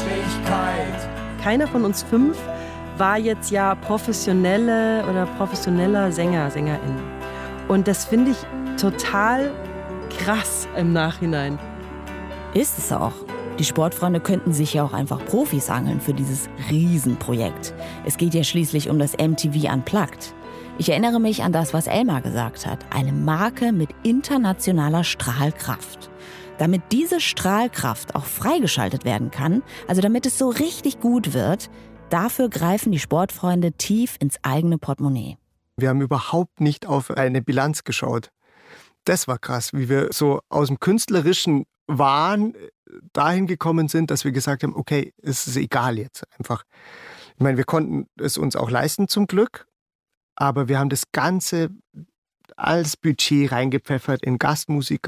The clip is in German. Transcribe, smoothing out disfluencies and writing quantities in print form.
Menschlichkeit. Keiner von uns 5 war jetzt ja professioneller Sänger, Sängerin. Und das finde ich total krass im Nachhinein. Ist es auch. Die Sportfreunde könnten sich ja auch einfach Profis angeln für dieses Riesenprojekt. Es geht ja schließlich um das MTV Unplugged. Ich erinnere mich an das, was Elmar gesagt hat. Eine Marke mit internationaler Strahlkraft. Damit diese Strahlkraft auch freigeschaltet werden kann, also damit es so richtig gut wird, dafür greifen die Sportfreunde tief ins eigene Portemonnaie. Wir haben überhaupt nicht auf eine Bilanz geschaut. Das war krass, wie wir so aus dem künstlerischen Wahn dahin gekommen sind, dass wir gesagt haben, okay, es ist egal jetzt einfach. Ich meine, wir konnten es uns auch leisten zum Glück, aber wir haben das Ganze als Budget reingepfeffert in Gastmusiker.